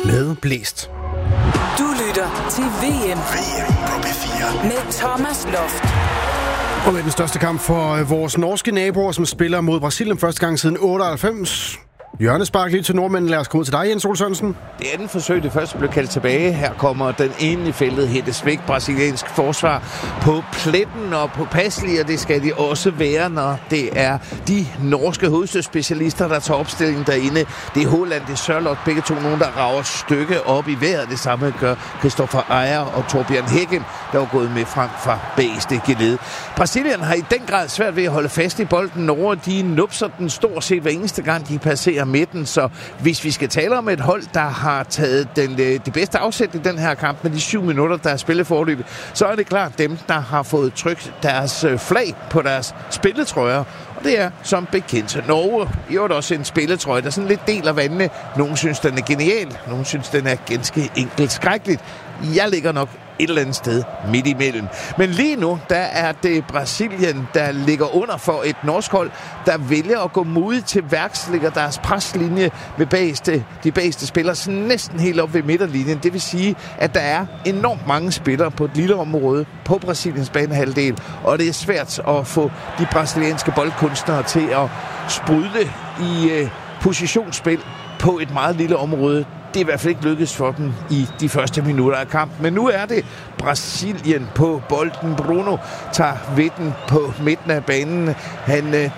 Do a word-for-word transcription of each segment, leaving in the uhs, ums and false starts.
med Blæst. Du lytter til V M. V M på P fire. Med Thomas Loft. Og med den største kamp for vores norske naboer, som spiller mod Brasilien første gang siden otteoghalvfems. Hjørnespark lige til nordmænden. Lad os komme ud til dig, Jens Ole Sørensen. Det andet forsøg, det første blev kaldt tilbage. Her kommer den ene i feltet, hættes væk. Brasiliansk forsvar på pletten og på passelig, og det skal de også være, når det er de norske hovedstødsspecialister, der tager opstillingen derinde. Det er Haaland, det er Sørloth, begge to nogen, der rager et stykke op i vejret. Det samme gør Christopher Ajer og Torbjørn Hækken, der var gået med frem fra bagerste geled. Brasilien har i den grad svært ved at holde fast i bolden. Norge, de nupser den stort set hver eneste gang, de passerer midten, så hvis vi skal tale om et hold, der har taget den, det bedste afsæt i den her kamp med de syv minutter, der er spillet forløbet, så er det klart dem, der har fået trykt deres flag på deres spilletrøjer. Og det er som bekendt Norge. I øvrigt også en spilletrøje, der sådan lidt deler vandene. Nogle synes, den er genial. Nogle synes, den er ganske enkelt skrækkeligt. Jeg ligger nok et eller andet sted midt imellem. Men lige nu, der er det Brasilien, der ligger under for et norsk hold, der vælger at gå modigt til værks, ligger deres preslinje med bageste, de bageste spillere sådan næsten helt op ved midterlinjen. Det vil sige, at der er enormt mange spillere på et lille område på Brasiliens banehalvdel, og det er svært at få de brasilianske boldkunstnere til at sprudle i øh, positionsspil på et meget lille område. Det er i hvert fald ikke lykkedes for dem i de første minutter af kampen. Men nu er det Brasilien på bolden. Bruno tager vidden på midten af banen. Han øh,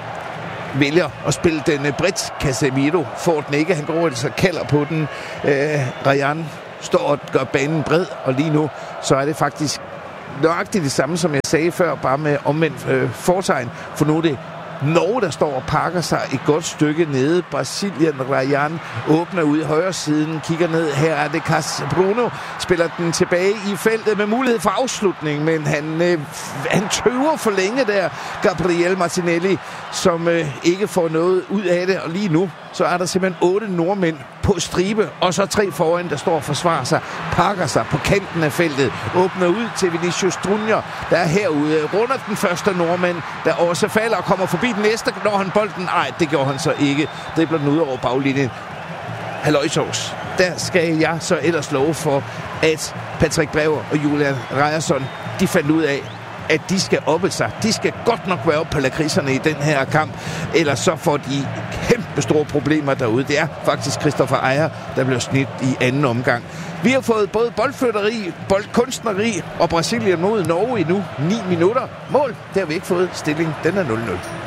vælger at spille den øh, bredt. Casemiro får den ikke. Han går altså kalder på den. Øh, Ryan står og gør banen bred. Og lige nu så er det faktisk nøjagtigt det samme, som jeg sagde før. Bare med omvendt øh, fortegn. For nu er det Norge, der står og pakker sig et godt stykke nede. Brasilien, Ryan åbner ud i højre siden, kigger ned. Her er det Cas Bruno, spiller den tilbage i feltet med mulighed for afslutning, men han, øh, han tøver for længe der, Gabriel Martinelli, som øh, ikke får noget ud af det. Og lige nu, så er der simpelthen otte nordmænd på stribe, og så tre foran, der står og forsvarer sig, pakker sig på kanten af feltet, åbner ud til Vinicius Junior, der er herude, runder den første nordmand, der også falder og kommer forbi den næste, når han bolden. Nej, det gjorde han så ikke. Det blev den ud over baglinjen. Halløjsovs. Der skal jeg så ellers love for, at Patrick Brewer og Julian Ryerson, de fandt ud af, at de skal oppe sig. De skal godt nok være oppe på lakridserne i den her kamp, ellers så får de kæmpe store problemer derude. Det er faktisk Christopher Ajer, der bliver smidt i anden omgang. Vi har fået både boldflytteri, boldkunstneri og Brasilien mod Norge i nu ni minutter. Mål, det har vi ikke fået. Stilling, den er nul nul.